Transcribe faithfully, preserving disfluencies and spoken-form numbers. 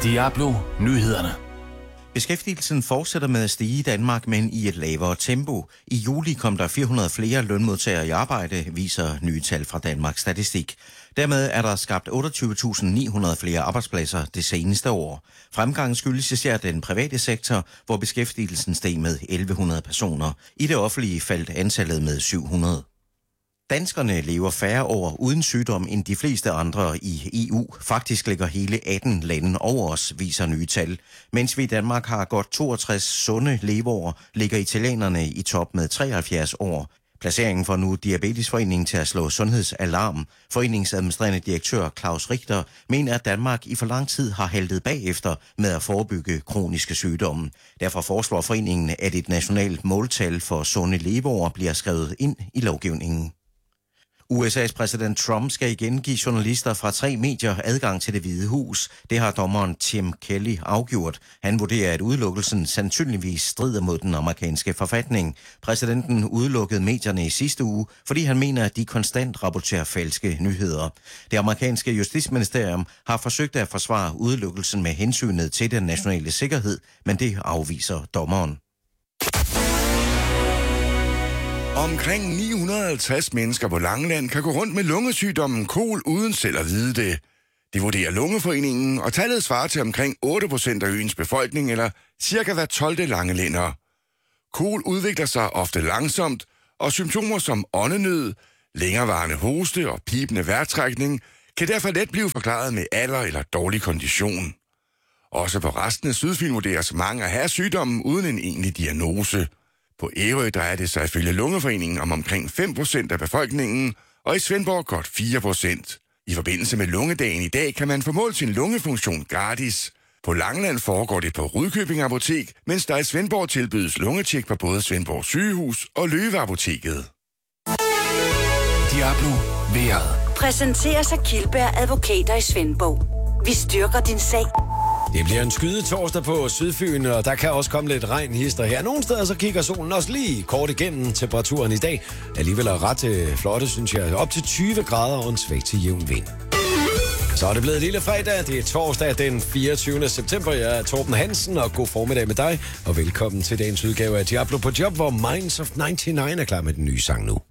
Diablo Nyhederne. Beskæftigelsen fortsætter med at stige i Danmark, men i et lavere tempo. I juli kom der fire hundrede flere lønmodtagere i arbejde, viser nye tal fra Danmarks Statistik. Dermed er der skabt otteogtyve tusind ni hundrede flere arbejdspladser det seneste år. Fremgangen skyldes især den private sektor, hvor beskæftigelsen steg med elleve hundrede personer. I det offentlige faldt antallet med syv hundrede. Danskerne lever færre år uden sygdom end de fleste andre i E U. Faktisk ligger hele atten lande over os, viser nye tal. Mens vi i Danmark har godt toogtres sunde leveår, ligger italienerne i top med treoghalvfjerds år. Placeringen får nu Diabetesforeningen til at slå sundhedsalarm. Foreningens administrerende direktør Claus Richter mener, at Danmark i for lang tid har haltet bagefter med at forebygge kroniske sygdomme. Derfor foreslår foreningen, at et nationalt måltal for sunde leveår bliver skrevet ind i lovgivningen. U S A's præsident Trump skal igen give journalister fra tre medier adgang til Det Hvide Hus. Det har dommeren Tim Kelly afgjort. Han vurderer, at udelukkelsen sandsynligvis strider mod den amerikanske forfatning. Præsidenten udelukkede medierne i sidste uge, fordi han mener, at de konstant rapporterer falske nyheder. Det amerikanske justitsministerium har forsøgt at forsvare udelukkelsen med hensynet til den nationale sikkerhed, men det afviser dommeren. Omkring ni hundrede og halvtreds mennesker på Langeland kan gå rundt med lungesygdommen kol uden selv at vide det. Det vurderer Lungeforeningen, og tallet svarer til omkring otte procent af øens befolkning, eller cirka hver tolvte langelænder. Kol udvikler sig ofte langsomt, og symptomer som åndenød, længerevarende hoste og pibende vejrtrækning kan derfor let blive forklaret med alder eller dårlig kondition. Også på resten af Sydfyn vurderes mange at have sygdommen uden en egentlig diagnose. På Ærø drejer det sig ifølge Lungeforeningen om omkring fem procent af befolkningen, og i Svendborg godt fire procent. I forbindelse med lungedagen i dag kan man få målt sin lungefunktion gratis. På Langeland foregår det på Rudkøbing Apotek, mens der i Svendborg tilbydes lungetjek på både Svendborg Sygehus og Løve Apoteket. Diablo vejret. Præsenteres af Kildberg Advokater i Svendborg. Vi styrker din sag. Det bliver en skyde torsdag på Sydfyn, og der kan også komme lidt regn hister her. Nogle steder så kigger solen også lige kort igennem. Temperaturen i dag alligevel er ret øh, flotte, synes jeg. Op til tyve grader og en svag til jævn vind. Så er det blevet lille fredag. Det er torsdag den fireogtyvende september. Jeg er Torben Hansen, og god formiddag med dig. Og velkommen til dagens udgave af Diablo på Job, hvor Minds of nioghalvfems er klar med den nye sang nu.